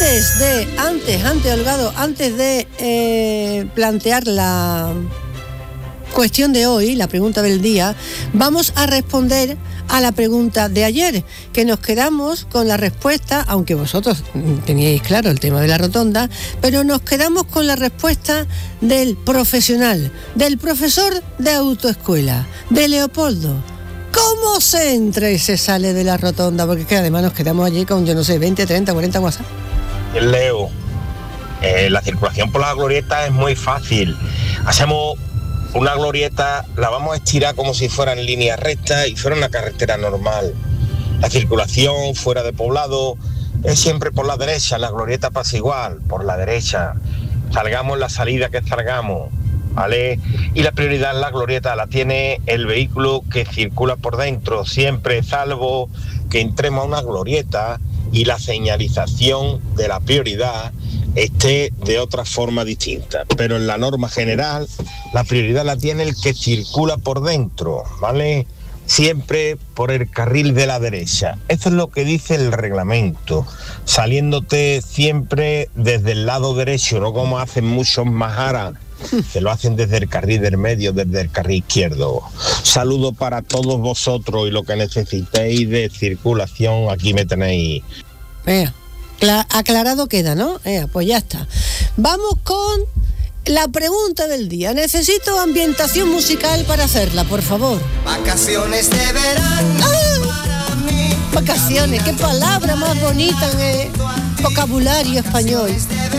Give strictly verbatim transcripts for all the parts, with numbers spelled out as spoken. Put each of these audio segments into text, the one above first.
antes de, antes, antes, Holgado, antes de eh, plantear la cuestión de hoy, la pregunta del día, vamos a responder a la pregunta de ayer, que nos quedamos con la respuesta, aunque vosotros teníais claro el tema de la rotonda, pero nos quedamos con la respuesta del profesional, del profesor de autoescuela, de Leopoldo. ¿Cómo se entra y se sale de la rotonda? Porque es que además nos quedamos allí con, yo no sé, veinte, treinta, cuarenta WhatsApp. Leo, eh, la circulación por la glorieta es muy fácil. Hacemos una glorieta, la vamos a estirar como si fuera en línea recta y fuera una carretera normal. La circulación fuera de poblado es siempre por la derecha, la glorieta pasa igual, por la derecha. Salgamos la salida que salgamos, ¿vale? Y la prioridad en la glorieta la tiene el vehículo que circula por dentro, siempre salvo que entremos a una glorieta y la señalización de la prioridad esté de otra forma distinta. Pero en la norma general, la prioridad la tiene el que circula por dentro, ¿vale? Siempre por el carril de la derecha. Eso es lo que dice el reglamento, saliéndote siempre desde el lado derecho, no como hacen muchos majaras, que lo hacen desde el carril del medio, desde el carril izquierdo. Saludo para todos vosotros y lo que necesitéis de circulación, aquí me tenéis. Vea, aclarado queda, ¿no? Ea, pues ya está. Vamos con la pregunta del día. Necesito ambientación musical para hacerla, por favor. Vacaciones de verano. ¡Ah! Vacaciones, qué palabra más bonita en el vocabulario español.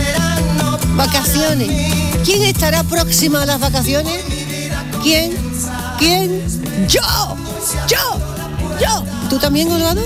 Vacaciones. ¿Quién estará próxima a las vacaciones? ¿Quién? ¿Quién? ¡Yo! ¡Yo! ¡Yo! ¿Tú también, Holgado?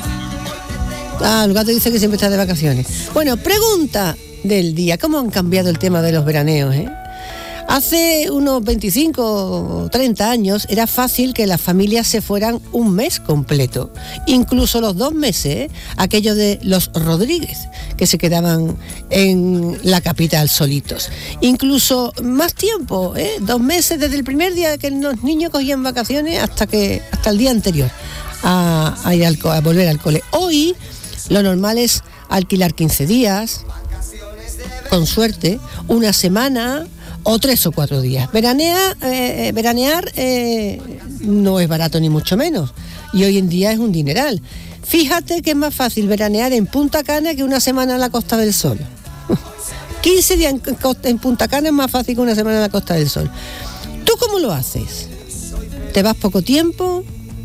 Ah, Holgado dice que siempre está de vacaciones. Bueno, pregunta del día. ¿Cómo han cambiado el tema de los veraneos, eh? Hace unos veinticinco o treinta años era fácil que las familias se fueran un mes completo, incluso los dos meses, ¿eh? Aquello de los Rodríguez, que se quedaban en la capital solitos. Incluso más tiempo, ¿eh? Dos meses desde el primer día que los niños cogían vacaciones hasta que hasta el día anterior a, a ir al, a volver al cole. Hoy lo normal es alquilar quince días, con suerte, una semana o tres o cuatro días. Veranea, eh, veranear eh, no es barato ni mucho menos, y hoy en día es un dineral. Fíjate que es más fácil veranear en Punta Cana que una semana en la Costa del Sol. quince días en, en Punta Cana es más fácil que una semana en la Costa del Sol. ¿Tú cómo lo haces? ¿Te vas poco tiempo?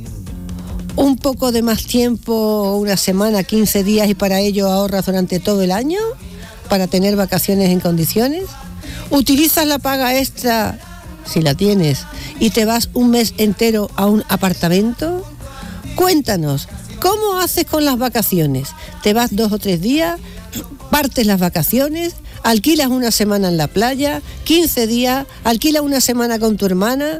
¿Un poco de más tiempo, una semana, quince días, y para ello ahorras durante todo el año para tener vacaciones en condiciones? ¿Utilizas la paga extra, si la tienes, y te vas un mes entero a un apartamento? Cuéntanos, ¿cómo haces con las vacaciones? ¿Te vas dos o tres días? ¿Partes las vacaciones? ¿Alquilas una semana en la playa? ¿quince días? ¿Alquilas una semana con tu hermana?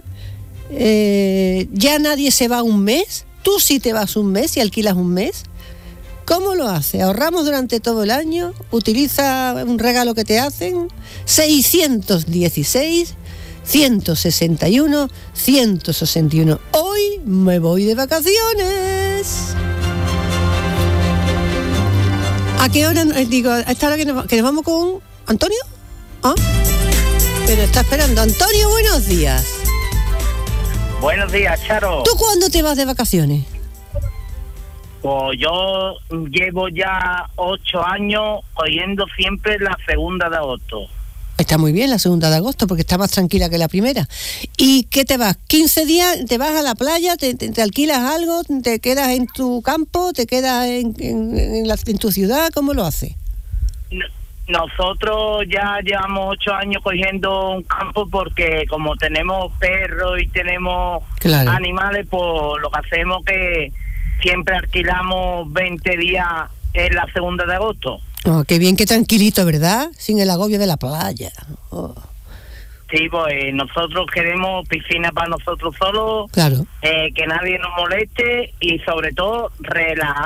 Eh, ¿Ya nadie se va un mes? ¿Tú sí te vas un mes y alquilas un mes? ¿Cómo lo hace? ¿Ahorramos durante todo el año? ¿Utiliza un regalo que te hacen? seiscientos dieciséis, ciento sesenta y uno, ciento sesenta y uno. Hoy me voy de vacaciones. ¿A qué hora? Digo, a esta hora que nos, que nos vamos con Antonio. ¿Ah? Pero está esperando. Antonio, buenos días. Buenos días, Charo. ¿Tú cuándo te vas de vacaciones? Pues yo llevo ya ocho años oyendo siempre la segunda de agosto. Está muy bien la segunda de agosto porque está más tranquila que la primera. ¿Y qué te vas? ¿quince días? ¿Te vas a la playa? ¿Te, te, te alquilas algo? ¿Te quedas en tu campo? ¿Te quedas en, en, en, la, en tu ciudad? ¿Cómo lo haces? Nosotros ya llevamos ocho años cogiendo un campo porque como tenemos perros y tenemos claro. animales, pues lo que hacemos es que siempre alquilamos veinte días en la segunda de agosto. Oh, qué bien, qué tranquilito, ¿verdad? Sin el agobio de la playa. Oh. Sí, pues nosotros queremos piscina para nosotros solos, claro. eh, que nadie nos moleste y sobre todo relajar.